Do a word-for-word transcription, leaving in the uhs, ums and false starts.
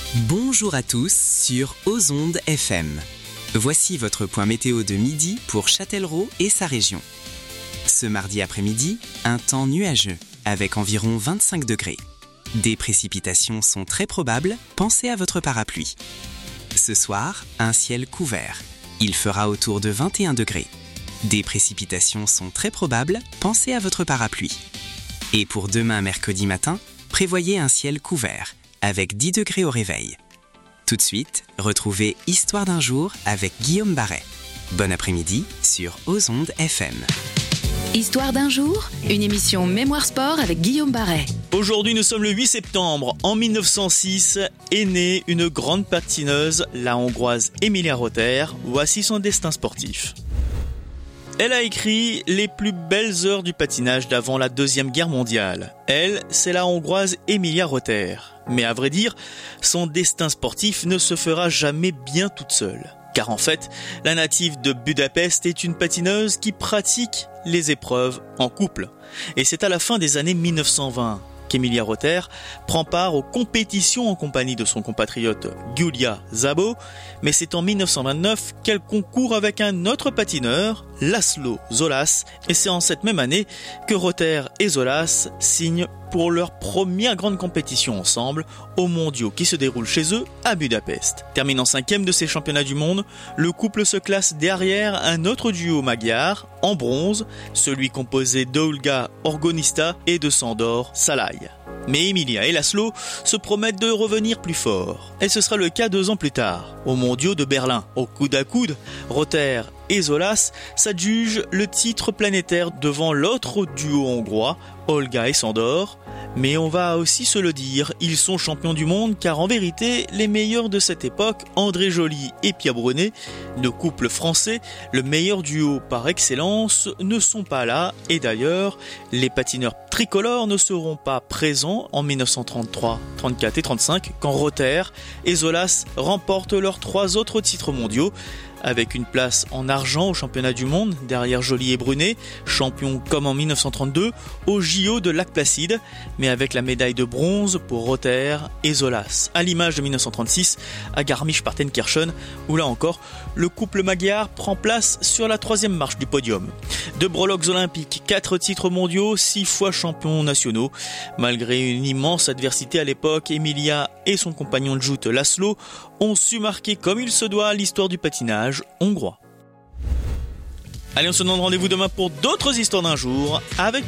Bonjour à tous sur Ozonde F M. Voici votre point météo de midi pour Châtellerault et sa région. Ce mardi après-midi, un temps nuageux avec environ vingt-cinq degrés. Des précipitations sont très probables, pensez à votre parapluie. Ce soir, un ciel couvert. Il fera autour de vingt et un degrés. Des précipitations sont très probables, pensez à votre parapluie. Et pour demain mercredi matin, prévoyez un ciel couvert, avec dix degrés au réveil. Tout de suite, retrouvez Histoire d'un jour avec Guillaume Barret. Bon après-midi sur Ozonde F M. Histoire d'un jour, une émission Mémoire Sport avec Guillaume Barret. Aujourd'hui, nous sommes le huit septembre. En mille neuf cent six est née une grande patineuse, la Hongroise Emilia Rother. Voici son destin sportif. Elle a écrit les plus belles heures du patinage d'avant la Deuxième Guerre mondiale. Elle, c'est la Hongroise Emilia Rother. Mais à vrai dire, son destin sportif ne se fera jamais bien toute seule. Car en fait, la native de Budapest est une patineuse qui pratique les épreuves en couple. Et c'est à la fin des années mille neuf cent vingt qu'Emilia Rother prend part aux compétitions en compagnie de son compatriote Gyula Szabó, mais c'est en mille neuf cent vingt-neuf qu'elle concourt avec un autre patineur, Laszlo Zolas, et c'est en cette même année que Rother et Zolas signent pour leur première grande compétition ensemble aux mondiaux qui se déroulent chez eux à Budapest. Terminant cinquième de ces championnats du monde, le couple se classe derrière un autre duo magyar en bronze, celui composé d'Olga Orgonista et de Sándor Szalai. Mais Emilia et Laszlo se promettent de revenir plus fort. Et ce sera le cas deux ans plus tard, aux mondiaux de Berlin. Au coude à coude, Rother et Zolas s'adjugent le titre planétaire devant l'autre duo hongrois, Olga et Sándor. Mais on va aussi se le dire, ils sont champions du monde car en vérité, les meilleurs de cette époque, André Joly et Pierre Brunet, le couple français, le meilleur duo par excellence, ne sont pas là. Et d'ailleurs, les patineurs tricolores ne seront pas présents en mille neuf cent trente-trois, trente-quatre et trente-cinq quand Rother et Zolas remportent leurs trois autres titres mondiaux, avec une place en argent au championnat du monde derrière Joly et Brunet, champions comme en mille neuf cent trente-deux au J O de Lac-Placide, mais avec la médaille de bronze pour Rother et Zolas, à l'image de mille neuf cent trente-six à Garmisch-Partenkirchen, où là encore, le couple magyar prend place sur la troisième marche du podium. Deux breloques olympiques, quatre titres mondiaux, six fois champions nationaux. Malgré une immense adversité à l'époque, Emilia et son compagnon de joute Laszlo ont su marquer comme il se doit l'histoire du patinage hongrois. Allez, on se donne rendez-vous demain pour d'autres histoires d'un jour avec